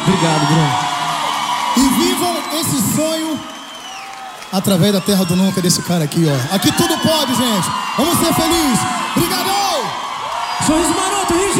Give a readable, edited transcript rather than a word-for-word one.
Obrigado, Bruno. E vivam esse sonho através da terra do nunca desse cara aqui, ó. Aqui tudo pode, gente. Vamos ser felizes. Obrigado! Sorriso maroto, Rio.